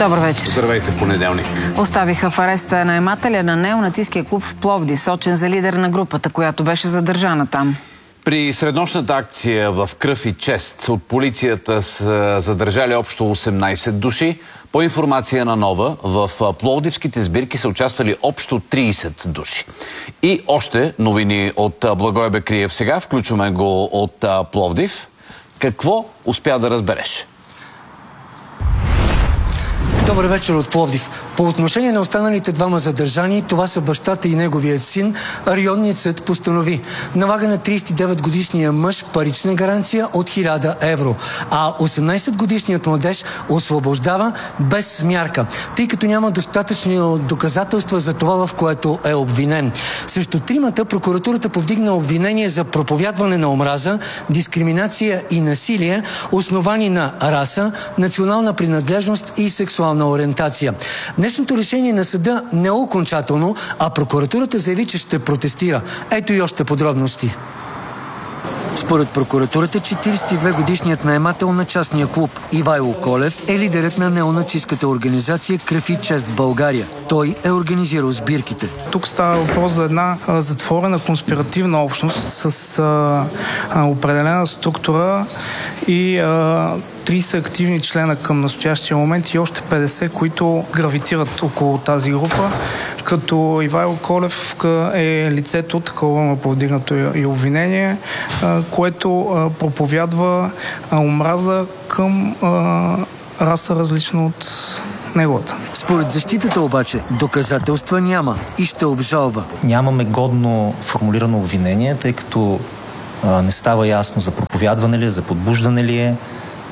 Добър вечер. Здравейте в понеделник. Оставиха в ареста наемателя на неонацистския клуб в Пловдив, сочен за лидер на групата, която беше задържана там. При среднощната акция в кръв и чест от полицията са задържали общо 18 души. По информация на Нова, в пловдивските сбирки са участвали общо 30 души. И още новини от Благой Бекриев сега. Включваме го от Пловдив. Какво успя да разбереш? Добър вечер от Пловдив. По отношение на останалите двама задържани, това са бащата и неговият син, районният съд постанови налага на 39-годишния мъж парична гаранция от 1000 евро, а 18-годишният младеж освобождава без мярка, тъй като няма достатъчни доказателства за това, в което е обвинен. Срещу тримата прокуратурата повдигна обвинение за проповядване на омраза, дискриминация и насилие, основани на раса, национална принадлежност и сексуална ориентация. Днешното решение на съда не е окончателно, а прокуратурата заяви, че ще протестира. Ето и още подробности. Според прокуратурата, 42-годишният наемател на частния клуб Ивайло Колев е лидерът на неонацистската организация Кръв и чест в България. Той е организирал сбирките. Тук става въпрос за една затворена конспиративна общност с определена структура и 30 активни члена към настоящия момент и още 50, които гравитират около тази група, като Ивайло Колев е лицето, такова му повдигнато и обвинение, което проповядва омраза към раса различна от неговата. Според защитата обаче доказателства няма и ще обжалва. Нямаме годно формулирано обвинение, тъй като не става ясно за проповядване ли, за подбуждане ли е,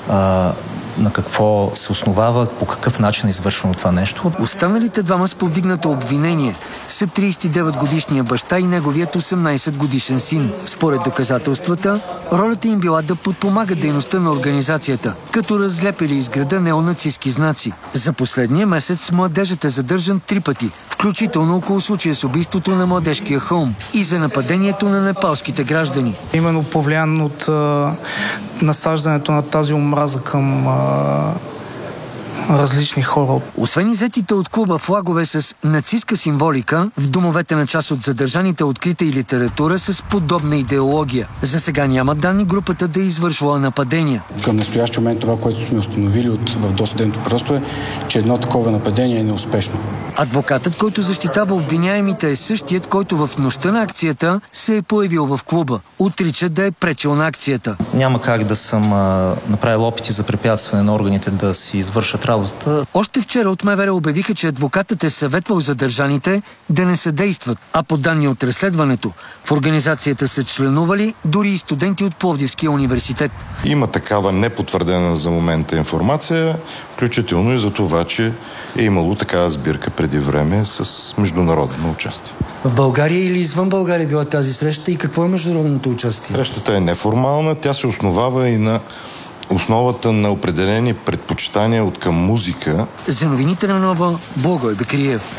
на какво се основава, по какъв начин е извършено това нещо. Останалите двама с повдигнато обвинение са 39-годишния баща и неговият 18-годишен син. Според доказателствата, ролята им била да подпомагат дейността на организацията, като разлепили из града неонацистски знаци. За последния месец младежът е задържан 3 пъти, включително около случая с убийството на младежкия хълм и за нападението на непалските граждани. Именно повлиян от насаждането на тази омраза към различни хора. Освен иззетите от клуба флагове с нацистка символика, в домовете на част от задържаните открита и литература с подобна идеология. За сега няма данни групата да е извършвала нападения. Към настоящия момент това, което сме установили в досъдебното просто е, че едно такова нападение е неуспешно. Адвокатът, който защитава обвиняемите, е същият, който в нощта на акцията се е появил в клуба. Отрича да е пречил на акцията. Няма как да съм направил опити за препятстване на органите да си извършат работата. Още вчера от МВР обявиха, че адвокатът е съветвал задържаните да не съдействат, а по данни от разследването в организацията са членували дори и студенти от Пловдивския университет. Има такава непотвърдена за момента информация, включително и за това, че е имало такава сбирка преди време с международно участие. В България или извън България била тази среща и какво е международното участие? Срещата е неформална, тя се основава и на основата на определени предпочитания от към музика. За новините на Нова, Благой Бекриев.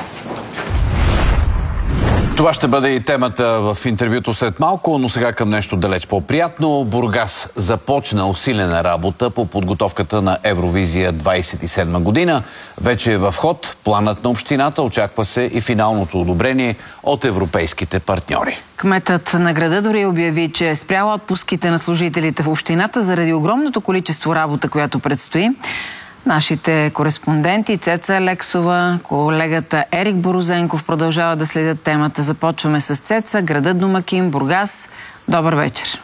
Това ще бъде и темата в интервюто след малко, но сега към нещо далеч по-приятно. Бургас започна усилена работа по подготовката на Евровизия 27 година. Вече е в ход планът на общината, очаква се и финалното одобрение от европейските партньори. Кметът на града дори обяви, че е спряла отпуските на служителите в общината заради огромното количество работа, която предстои. Нашите кореспонденти Цеца Лексова, колегата Ерик Борозенков продължават да следят темата. Започваме с Цеца, градът домакин, Бургас. Добър вечер.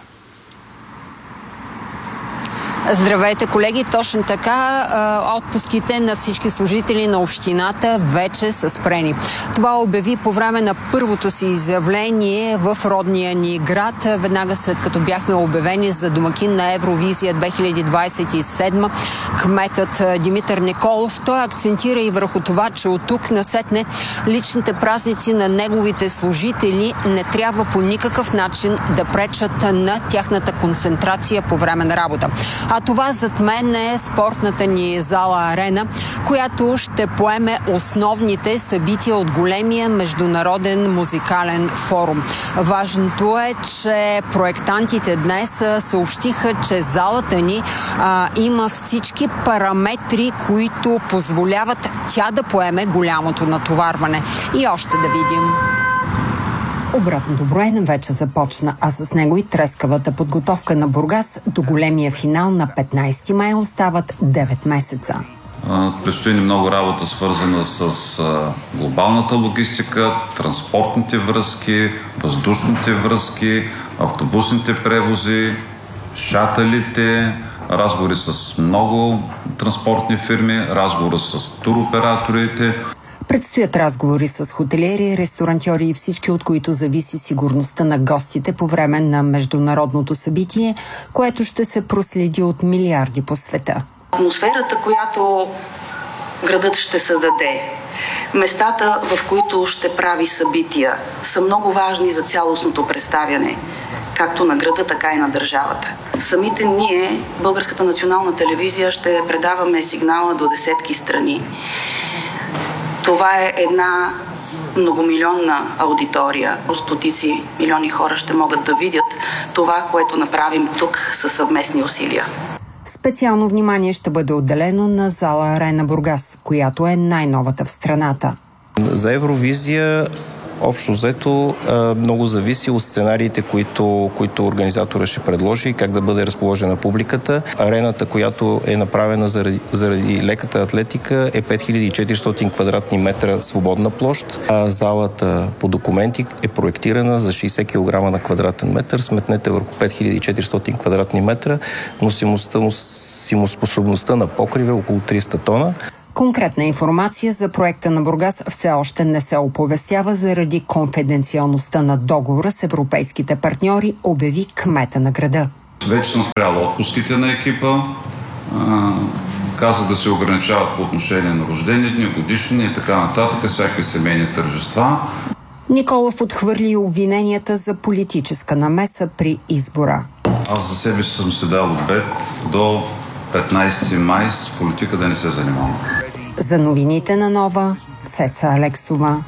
Здравейте, колеги! Точно така, отпуските на всички служители на общината вече са спрени. Това обяви по време на първото си изявление в родния ни град, веднага след като бяхме обявени за домакин на Евровизия 2027. Кметът Димитър Николов, той акцентира и върху това, че от тук насетне личните празници на неговите служители не трябва по никакъв начин да пречат на тяхната концентрация по време на работа. А това зад мен е спортната ни зала Арена, която ще поеме основните събития от големия международен музикален форум. Важното е, че проектантите днес съобщиха, че залата ни има всички параметри, които позволяват тя да поеме голямото натоварване. И още да видим. Обратното броене вече започна, а с него и трескавата подготовка на Бургас до големия финал на 15 май остават 9 месеца. Предстои ни много работа, свързана с глобалната логистика, транспортните връзки, въздушните връзки, автобусните превози, шатълите, разговори с много транспортни фирми, разговори с туроператорите. Предстоят разговори с хотелиери, ресторантьори и всички, от които зависи сигурността на гостите по време на международното събитие, което ще се проследи от милиарди по света. Атмосферата, която градът ще създаде, местата, в които ще прави събития, са много важни за цялостното представяне, както на града, така и на държавата. Самите ние, Българската национална телевизия, ще предаваме сигнала до десетки страни. Това е една многомилионна аудитория. Стотици милиони хора ще могат да видят това, което направим тук със съвместни усилия. Специално внимание ще бъде отделено на зала Арена Бургас, която е най-новата в страната. За Евровизия общо взето много зависи от сценариите, които организатора ще предложи, как да бъде разположена публиката. Арената, която е направена заради леката атлетика, е 5400 квадратни метра свободна площ. А залата по документи е проектирана за 60 кг на квадратен метър. Сметнете върху 5400 квадратни метра. Носимоспособността на покрива е около 300 тона. Конкретна информация за проекта на Бургас все още не се оповестява заради конфиденциалността на договора с европейските партньори, обяви кмета на града. Вече съм спрял отпуските на екипа. Казах да се ограничават по отношение на рождени дни, годишни и така нататък, всякакви семейни тържества. Николов отхвърли обвиненията за политическа намеса при избора. Аз за себе си съм се дал обет до 15 май с политика да не се занимавам. За новините на Нова, Цеца Алексова.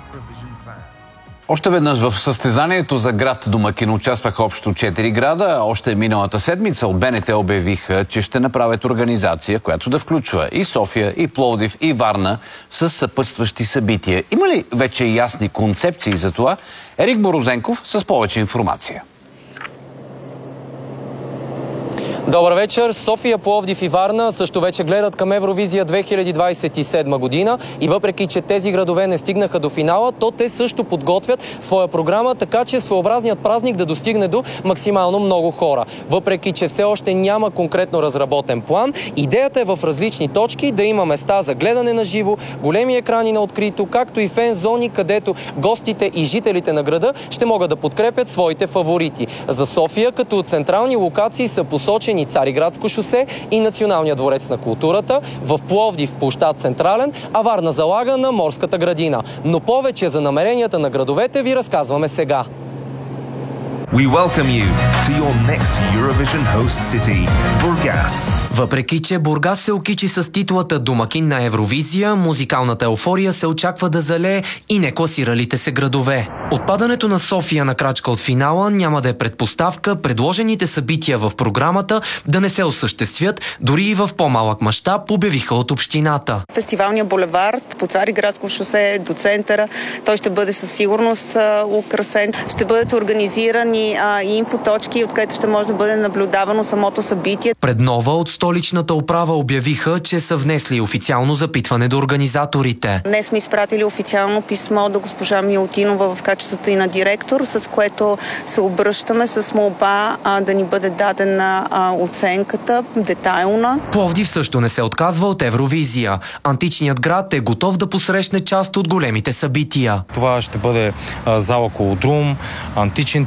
Още веднъж в състезанието за град домакин участваха общо 4 града. Още миналата седмица от БНТ обявиха, че ще направят организация, която да включва и София, и Пловдив, и Варна с съпътстващи събития. Има ли вече ясни концепции за това? Ерик Борозенков с повече информация. Добър вечер! София, Пловдив и Варна също вече гледат към Евровизия 2027 година и въпреки, че тези градове не стигнаха до финала, то те също подготвят своя програма, така че своеобразният празник да достигне до максимално много хора. Въпреки, че все още няма конкретно разработен план, идеята е в различни точки да има места за гледане на живо, големи екрани на открито, както и фен зони, където гостите и жителите на града ще могат да подкрепят своите фаворити. За София като централни локации са посочени Цариградско шосе и Националния дворец на културата, в Пловдив площад Централен, а Варна залага на Морската градина. Но повече за намеренията на градовете ви разказваме сега. We welcome you to your next Eurovision host city, Burgas. Въпреки, че Бургас се окичи с титлата домакин на Евровизия, музикалната еуфория се очаква да залее и некласиралите се градове. Отпадането на София на крачка от финала няма да е предпоставка предложените събития в програмата да не се осъществят, дори и в по-малък мащаб, обявиха от общината. Фестивалния булевард по Цариградско шосе до центъра, той ще бъде със сигурност украсен. Ще бъдат организирани и инфоточки, откъдето ще може да бъде наблюдавано самото събитие. Пред Нова от столичната управа обявиха, че са внесли официално запитване до организаторите. Днес сме изпратили официално писмо до госпожа Милутинова в качеството и на директор, с което се обръщаме с молба да ни бъде дадена оценката детайлна. Пловдив също не се отказва от Евровизия. Античният град е готов да посрещне част от големите събития. Това ще бъде зала Колодрум, античен театър,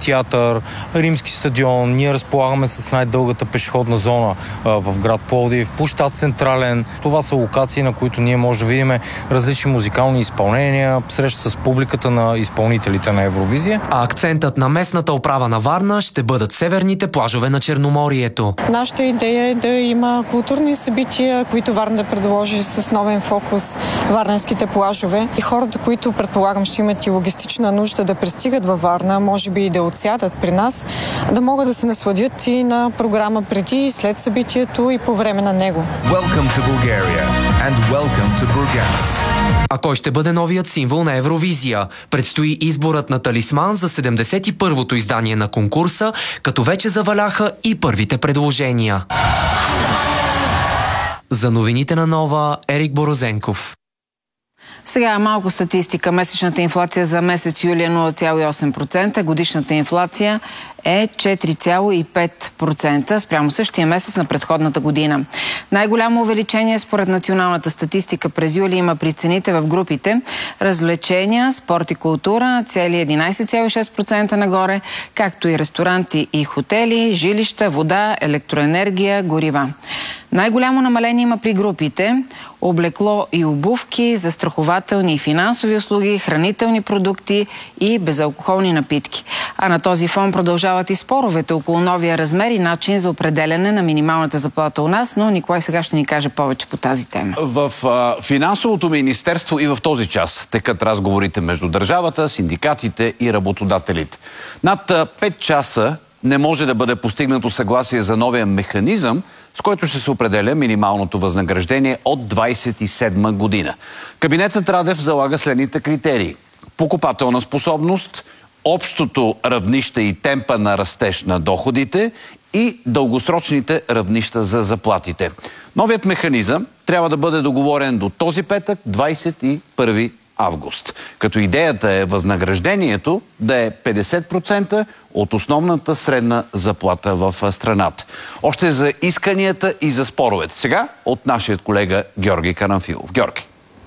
център, Римски стадион. Ние разполагаме с най-дългата пешеходна зона в град Пловдив, площад Централен. Това са локации, на които ние може да видим различни музикални изпълнения, среща с публиката на изпълнителите на Евровизия. А акцентът на местната управа на Варна ще бъдат северните плажове на Черноморието. Нашата идея е да има културни събития, които Варна да предложи с новен фокус варненските плажове. И хората, които предполагам ще имат и логистична нужда да пристигат във Варна, може би и да отсядат при нас, да могат да се насладят и на програма преди и след събитието и по време на него. Welcome to Bulgaria and welcome to Burgas. А кой ще бъде новият символ на Евровизия? Предстои изборът на талисман за 71-то издание на конкурса, като вече заваляха и първите предложения. За новините на Нова, Ерик Борозенков. Сега малко статистика. Месечната инфлация за месец юли е 0,8%. Годишната инфлация е 4,5% спрямо същия месец на предходната година. Най-голямо увеличение според националната статистика през юли има при цените в групите развлечения, спорт и култура, цели 11,6% нагоре, както и ресторанти и хотели, жилища, вода, електроенергия, горива. Най-голямо намаление има при групите облекло и обувки, застрахователни и финансови услуги, хранителни продукти и безалкохолни напитки. А на този фон продължават и споровете около новия размер и начин за определяне на минималната заплата у нас, но Николай сега ще ни каже повече по тази тема. В финансовото министерство и в този час текат разговорите между държавата, синдикатите и работодателите. Над 5 часа не може да бъде постигнато съгласие за новия механизъм, с който ще се определя минималното възнаграждение от 27 година. Кабинетът Радев залага следните критерии: покупателна способност, общото равнище и темпа на растеж на доходите и дългосрочните равнища за заплатите. Новият механизъм трябва да бъде договорен до този петък, 21 август. Като идеята е възнаграждението да е 50% от основната средна заплата в страната. Още за исканията и за споровете. Сега от нашия колега Георги Карамфилов. Георги.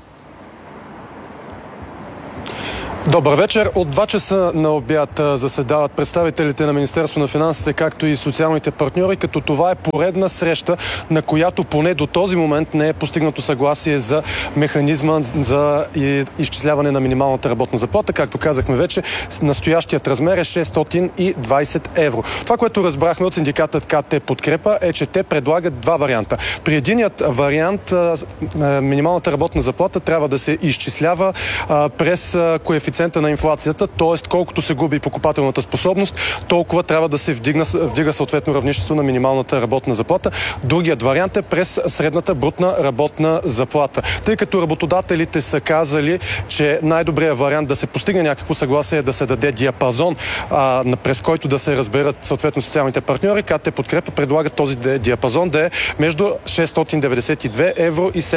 Добър вечер. От 2 часа на обяд заседават представителите на Министерство на финансите, както и социалните партньори, като това е поредна среща, на която поне до този момент не е постигнато съгласие за механизма за изчисляване на минималната работна заплата. Както казахме вече, настоящият размер е 620 евро. Това, което разбрахме от синдикатът КТ Подкрепа, е, че те предлагат два варианта. При единият вариант минималната работна заплата трябва да се изчислява през коефициента на инфлацията, т.е. колкото се губи покупателната способност, толкова трябва да се вдига съответно равнището на минималната работна заплата. Другият вариант е през средната брутна работна заплата. Тъй като работодателите са казали, че най-добрият вариант да се постигне някакво съгласие е да се даде диапазон, през който да се разберат съответно социалните партньори, КТ Подкрепа предлага този диапазон да е между 692 евро и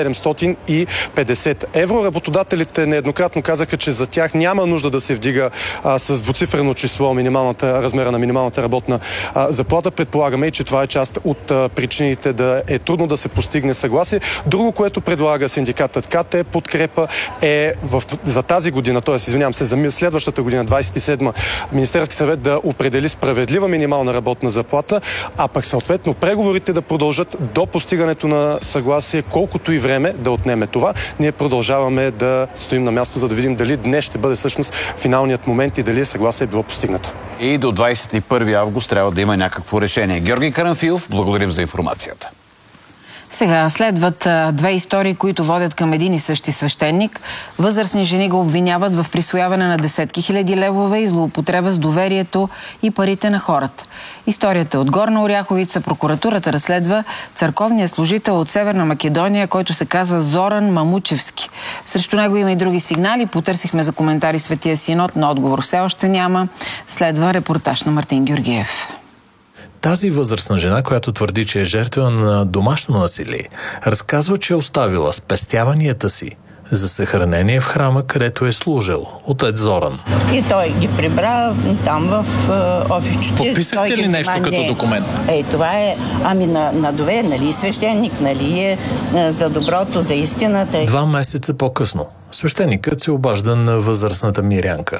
750 евро. Работодателите нееднократно казаха, че за тях няма нужда да се вдига с двуцифрено число размера на минималната работна заплата. Предполагаме и, че това е част от причините да е трудно да се постигне съгласие. Друго, което предлага синдикатът КТ Подкрепа е за тази година, т.е. за следващата година, 27-ма, Министерски съвет да определи справедлива минимална работна заплата, а пък съответно преговорите да продължат до постигането на съгласие, колкото и време да отнеме това. Ние продължаваме да стоим на място, за да видим дали днес ще бъде всъщност финалният момент и дали съгласие е било постигнато. И до 21 август трябва да има някакво решение. Георги Карамфилов, благодарим за информацията. Сега следват две истории, които водят към един и същи свещеник. Възрастни жени го обвиняват в присвояване на десетки хиляди левове и злоупотреба с доверието и парите на хората. Историята е от Горна Оряховица. Прокуратурата разследва църковния служител от Северна Македония, който се казва Зоран Мамучевски. Срещу него има и други сигнали. Потърсихме за коментари Светия Синод, но отговор все още няма. Следва репортаж на Мартин Георгиев. Тази възрастна жена, която твърди, че е жертва на домашно насилие, разказва, че е оставила спестяванията си за съхранение в храма, където е служил отец Зоран. И той ги прибра там в офисчето. Подписахте ли нещо като документ? Това е на доверие, нали, свещеник, нали, е за доброто, за истината. 2 месеца по-късно свещеникът се обажда на възрастната мирянка.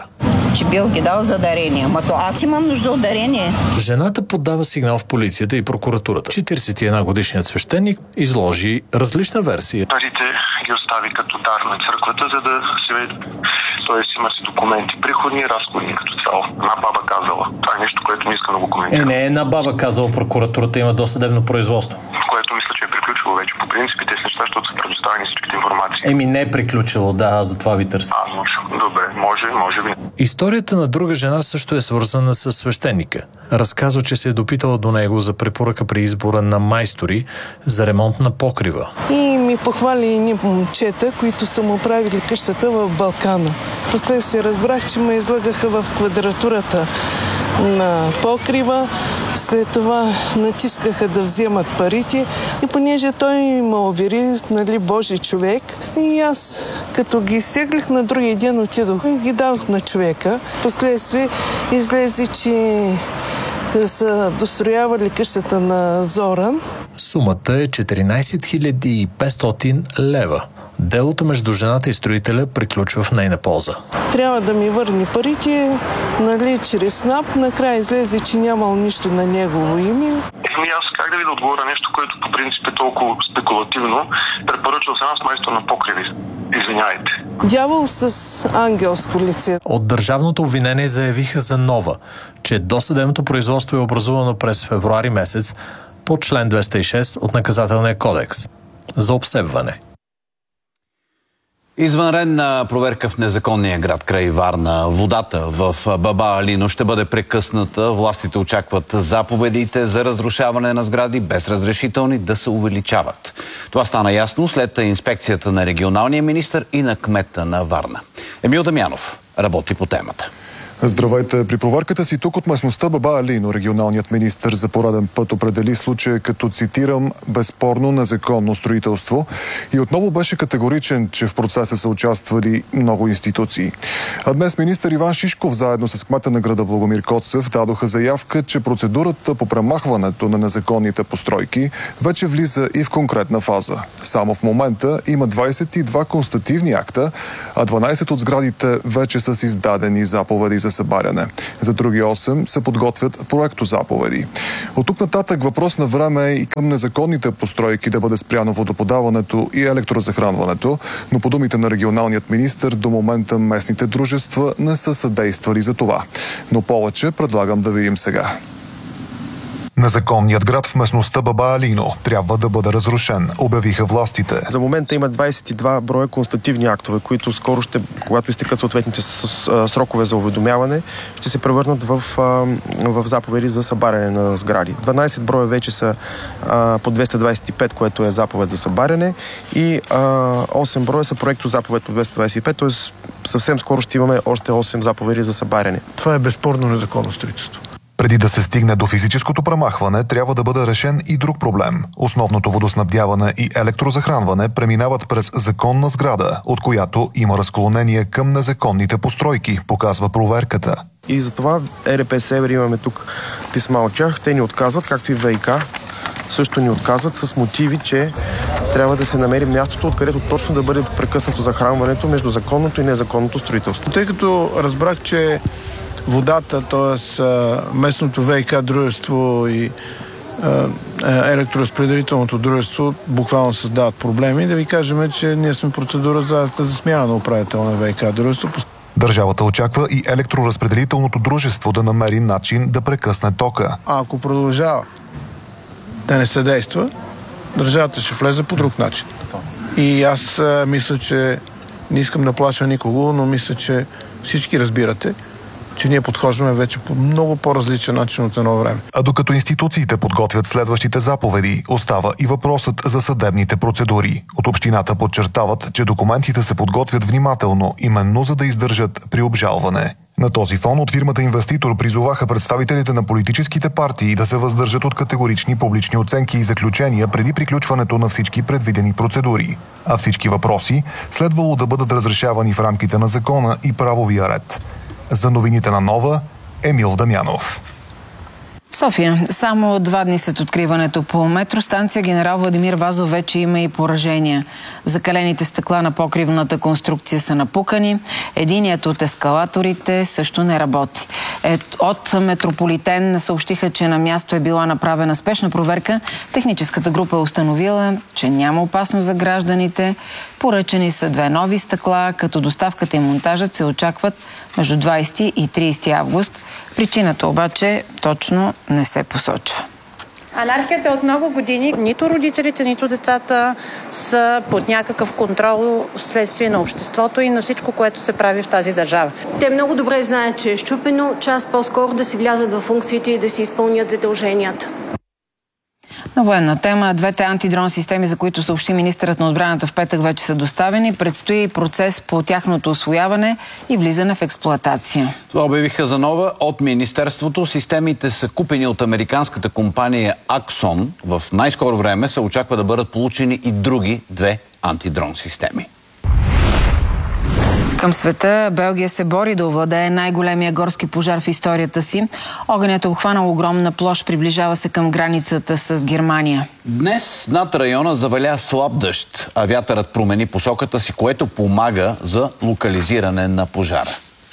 че бил ги дал за дарение. Ама то аз имам нужда от дарение. Жената подава сигнал в полицията и прокуратурата. 41-годишният свещеник изложи различна версия. Парите ги остави като дар на църквата, за да се т.е. има си документи, приходни и разходни като цяло. Една баба казала. Това е нещо, което не иска да го коментира. Не е една баба казала, прокуратурата има досъдебно производство. Което мисля, че е приключило вече. По принцип тези неща, защото са предоставени всичките информации. Не е приключило, да, аз за това ви търся. Добре, може би. Историята на друга жена също е свързана с свещеника. Разказва, че се е допитала до него за препоръка при избора на майстори за ремонт на покрива. И ми похвали едни момчета, които са му правили къщата в Балкана. Последствие разбрах, че ме излагаха в квадратурата на покрива. След това натискаха да вземат парите и понеже той ме увери, Божи човек, и аз като ги изтеглих, на другия ден отидох и ги дадох на човека. Последствие излезе, че са достроявали къщата на Зоран. Сумата е 14 500 лева. Делото между жената и строителя приключва в нейна полза. Трябва да ми върне парите, чрез СНАП. Накрая излезе, че нямал нищо на негово име. Аз как да ви да отговоря нещо, което по принцип е толкова спекулативно. Препоръчал се нас майстор на покриви. Извинявайте. Дявол с ангелско лице. От държавното обвинение заявиха за нова, че досъдебното производство е образувано през февруари месец по член 206 от Наказателния кодекс за обсебване. Извънредна проверка в незаконния град край Варна. Водата в Баба Алино ще бъде прекъсната. Властите очакват заповедите за разрушаване на сгради без разрешителни да се увеличават. Това стана ясно след инспекцията на регионалния министър и на кмета на Варна. Емил Дамянов работи по темата. Здравейте! При проверката си тук от местността Баба Алино, регионалният министър за пореден път определи случая като, цитирам, безспорно незаконно строителство и отново беше категоричен, че в процеса са участвали много институции. А днес министър Иван Шишков заедно с кмета на града Благомир Коцев дадоха заявка, че процедурата по премахването на незаконните постройки вече влиза и в конкретна фаза. Само в момента има 22 констативни акта, а 12 от сградите вече са с издадени заповеди за събаряне. За други 8 се подготвят проектозаповеди. От тук нататък въпрос на време е и към незаконните постройки да бъде спряно водоподаването и електрозахранването, но по думите на регионалният министър до момента местните дружества не са съдействали за това. Но повече предлагам да видим сега. Незаконният град в местността Баба Алино трябва да бъде разрушен, обявиха властите. За момента има 22 броя констативни актове, които скоро когато изтекат съответните срокове за уведомяване, ще се превърнат в заповеди за събаряне на сгради. 12 броя вече са по 225, което е заповед за събаряне, и 8 броя са проектозаповед по 225, т.е. съвсем скоро ще имаме още 8 заповеди за събаряне. Това е безспорно незаконно строителство. Преди да се стигне до физическото премахване, трябва да бъде решен и друг проблем. Основното водоснабдяване и електрозахранване преминават през законна сграда, от която има разклонение към незаконните постройки, показва проверката. И затова ЕРП Север, имаме тук писма от тях, те ни отказват, както и ВиК също ни отказват с мотиви, че трябва да се намери мястото, откъдето точно да бъде прекъснато захранването между законното и незаконното строителство. Тъй като разбрах, че водата, т.е. местното ВиК дружество и електроразпределителното дружество буквално създават проблеми, да ви кажем, че ние сме процедура за смяна на управител на ВиК дружество. Държавата очаква и електроразпределителното дружество да намери начин да прекъсне тока. А ако продължава да не се действа, държавата ще влезе по друг начин. И аз мисля, че не искам да плаша никого, но мисля, че всички разбирате, че ние подхождаме вече по много по-различен начин от едно време. А докато институциите подготвят следващите заповеди, остава и въпросът за съдебните процедури. От общината подчертават, че документите се подготвят внимателно, именно за да издържат при обжалване. На този фон от фирмата инвеститор призоваха представителите на политическите партии да се въздържат от категорични публични оценки и заключения преди приключването на всички предвидени процедури. А всички въпроси следвало да бъдат разрешавани в рамките на закона и правовия ред. За новините на Нова, Емил Дамянов. София. Само 2 дни след откриването по метростанция Генерал Владимир Вазов вече има и поражения. Закалените стъкла на покривната конструкция са напукани. Единият от ескалаторите също не работи. От Метрополитен съобщиха, че на място е била направена спешна проверка. Техническата група е установила, че няма опасност за гражданите. Поръчани са 2 нови стъкла, като доставката и монтажът се очакват между 20 и 30 август. Причината обаче точно не се посочва. Анархията е от много години. Нито родителите, нито децата са под някакъв контрол вследствие на обществото и на всичко, което се прави в тази държава. Те много добре знаят, че е счупено. Час по-скоро да си влязат във функциите и да си изпълнят задълженията. На военна тема, 2 антидрон системи, за които съобщи министърът на отбраната в петък, вече са доставени. Предстои процес по тяхното усвояване и влизане в експлоатация. Това обявиха за нова от Министерството. Системите са купени от американската компания Axon. В най-скоро време се очаква да бъдат получени и други 2 антидрон системи. Към света Белгия се бори да овладее най-големия горски пожар в историята си. Огънят е обхванал огромна площ, приближава се към границата с Германия. Днес над района заваля слаб дъжд, а вятърът промени посоката си, което помага за локализиране на пожара.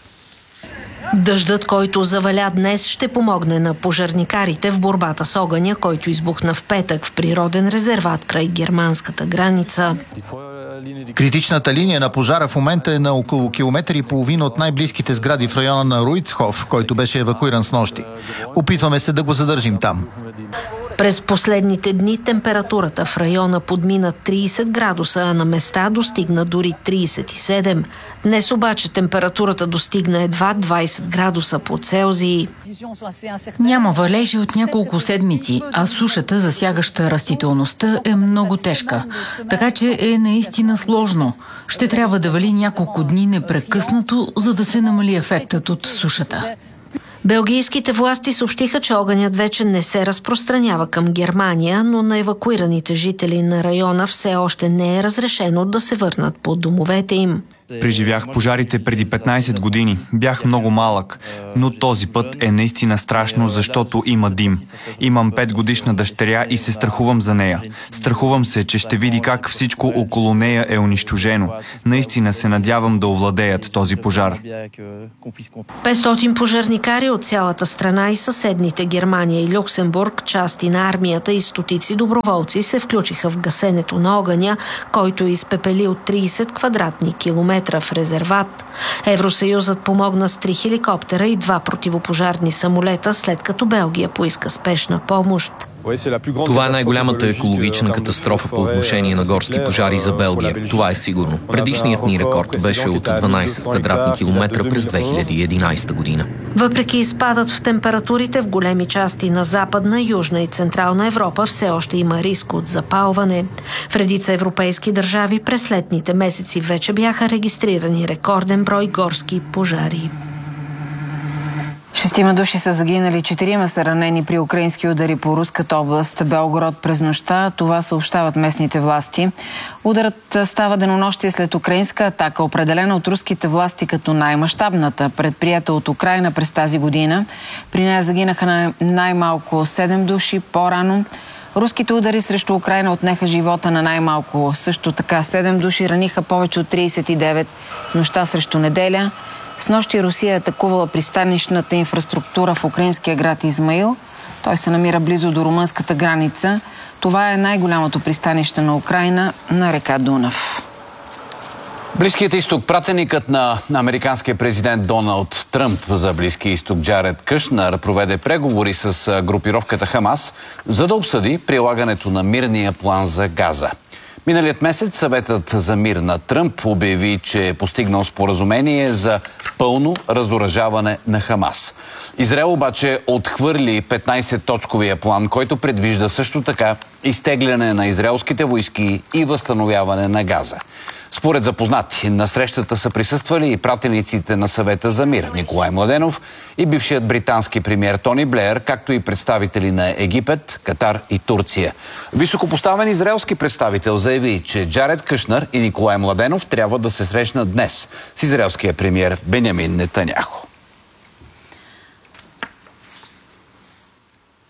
Дъждът, който заваля днес, ще помогне на пожарникарите в борбата с огъня, който избухна в петък в природен резерват край германската граница. Критичната линия на пожара в момента е на около километър и половина от най-близките сгради в района на Руицхоф, който беше евакуиран снощи. Опитваме се да го задържим там. През последните дни температурата в района подмина 30 градуса, а на места достигна дори 37. Днес обаче температурата достигна едва 20 градуса по Целзий. Няма валежи от няколко седмици, а сушата, засягаща растителността, е много тежка. Така че е наистина сложно. Ще трябва да вали няколко дни непрекъснато, за да се намали ефектът от сушата. Белгийските власти съобщиха, че огънят вече не се разпространява към Германия, но на евакуираните жители на района все още не е разрешено да се върнат по домовете им. Преживях пожарите преди 15 години. Бях много малък, но този път е наистина страшно, защото има дим. Имам 5-годишна дъщеря и се страхувам за нея. Страхувам се, че ще види как всичко около нея е унищожено. Наистина се надявам да овладеят този пожар. 500 пожарникари от цялата страна и съседните Германия и Люксембург, части на армията и стотици доброволци се включиха в гасенето на огъня, който е изпепелил 30 квадратни километра в резерват. Евросъюзът помогна с 3 хеликоптера и 2 противопожарни самолета, след като Белгия поиска спешна помощ. Това е най-голямата екологична катастрофа по отношение на горски пожари за Белгия. Това е сигурно. Предишният ни рекорд беше от 12 квадратни километра през 2011 година. Въпреки спадът в температурите в големи части на Западна, Южна и Централна Европа все още има риск от запалване. В редица европейски държави през летните месеци вече бяха регистрирани рекорден брой горски пожари. 6 души са загинали, 4 са ранени при украински удари по руската област Белгород през нощта. Това съобщават местните власти. Ударът става денонощие след украинска атака, определена от руските власти като най-мащабната, предприета от Украйна през тази година. При нея загинаха най-малко 7 души по-рано. Руските удари срещу Украйна отнеха живота на най-малко също така 7 души, раниха повече от 39 в нощта срещу неделя. Снощи Русия е атакувала пристанищната инфраструктура в украинския град Измаил. Той се намира близо до румънската граница. Това е най-голямото пристанище на Украйна на река Дунав. Близкият изток. Пратеникът на американския президент Доналд Тръмп за Близкия изток Джаред Кушнер проведе преговори с групировката Хамас, за да обсъди прилагането на мирния план за Газа. Миналият месец съветът за мир на Тръмп обяви, че е постигнал споразумение за пълно разоръжаване на Хамас. Израел обаче отхвърли 15-точковия план, който предвижда също така изтегляне на израелските войски и възстановяване на Газа. Според запознати, на срещата са присъствали и пратениците на съвета за мир Николай Младенов и бившият британски премиер Тони Блеер, както и представители на Египет, Катар и Турция. Високопоставен израелски представител заяви, че Джаред Кушнер и Николай Младенов трябва да се срещнат днес с израелския премиер Бенямин Нетаняху.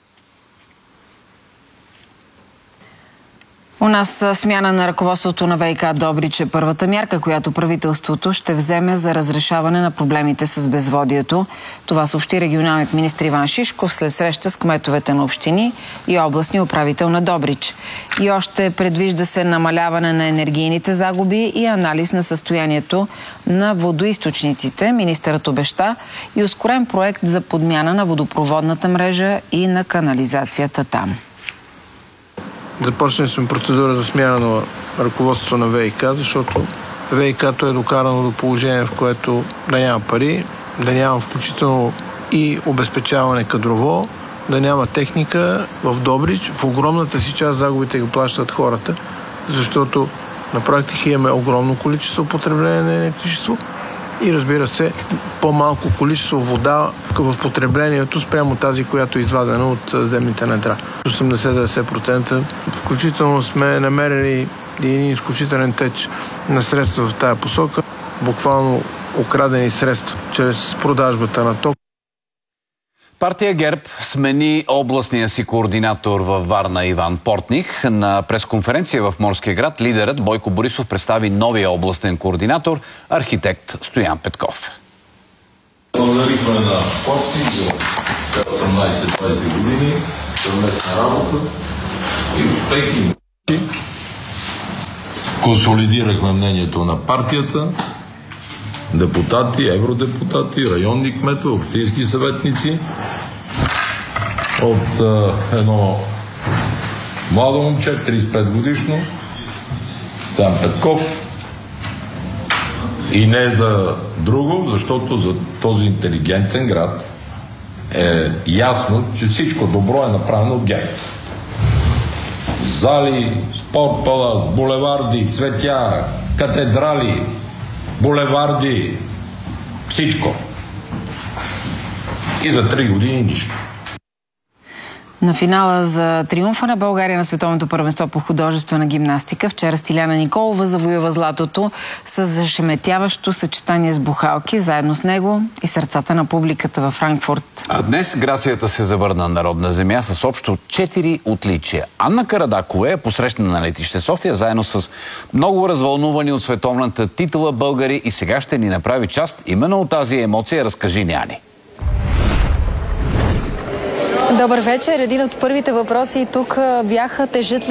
У нас смяна на ръководството на ВиК Добрич е първата мярка, която правителството ще вземе за разрешаване на проблемите с безводието. Това съобщи регионалният министър Иван Шишков след среща с кметовете на общини и областния управител на Добрич. И още предвижда се намаляване на енергийните загуби и анализ на състоянието на водоизточниците. Министърът обеща и ускорен проект за подмяна на водопроводната мрежа и на канализацията там. Започнали сме процедура за смяна на ръководството на ВиК, защото ВиК-то е докарано до положение, в което да няма пари, да няма включително и обезпечаване кадрово, да няма техника в Добрич. В огромната си част загубите ги плащат хората, защото на практика имаме огромно количество потребление на електричество и, разбира се, по-малко количество вода в потреблението спрямо тази, която е извадена от земните недра. 80-90%. Включително сме намерили един изключителен теч на средства в тая посока, буквално украдени средства чрез продажбата на ток. Партия ГЕРБ смени областния си координатор във Варна Иван Портних. На пресконференция в Морския град лидерът Бойко Борисов представи новия областен координатор, архитект Стоян Петков. Благодарихме на Портних за 18-20 години съвместна работа и успехи. Консолидирахме мнението на партията, депутати, евродепутати, районни кметове, общински съветници от едно младо момче, 35 годишно, Стоян Петков, и не за друго, защото за този интелигентен град е ясно, че всичко добро е направено от ГЕРБ. Зали, спорт палас, булеварди, цветя, катедрали, булеварди, всичко. И за 3 години нищо. На финала за триумфа на България на Световното първенство по художествена гимнастика вчера Стиляна Николова завоюва златото с зашеметяващо съчетание с бухалки, заедно с него и сърцата на публиката във Франкфурт. А днес грацията се завърна на народна земя с общо 4 отличия. Анна Карадакова е посрещна на летище София заедно с много развълнувани от световната титла българи и сега ще ни направи част именно от тази емоция. Разкажи, Няни. Добър вечер. Един от първите въпроси тук бяха: тежат ли